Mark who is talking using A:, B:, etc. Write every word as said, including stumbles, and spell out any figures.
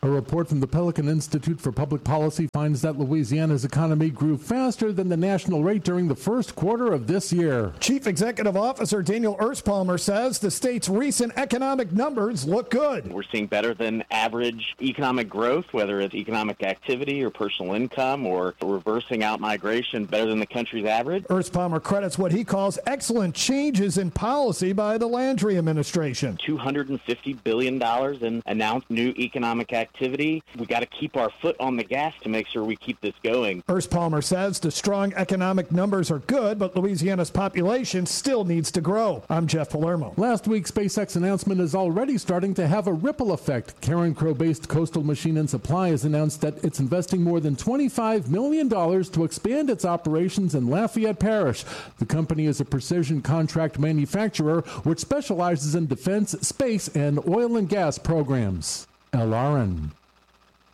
A: A report from the Pelican Institute for Public Policy finds that Louisiana's economy grew faster than the national rate during the first quarter of this year.
B: Chief Executive Officer Daniel Erspalmer says the state's recent economic numbers look good.
C: We're seeing better than average economic growth, whether it's economic activity or personal income or reversing out migration, better than the country's average.
B: Erspalmer credits what he calls excellent changes in policy by the Landry administration.
C: two hundred fifty billion dollars in announced new economic activity. Activity. We got to keep our foot on the gas to make sure we keep this going.
B: Erspalmer says the strong economic numbers are good, but Louisiana's population still needs to grow. I'm Jeff Palermo.
A: Last week's SpaceX announcement is already starting to have a ripple effect. Carencro-based Coastal Machine and Supply has announced that it's investing more than twenty-five million dollars to expand its operations in Lafayette Parish. The company is a precision contract manufacturer which specializes in defense, space, and oil and gas programs. L R N.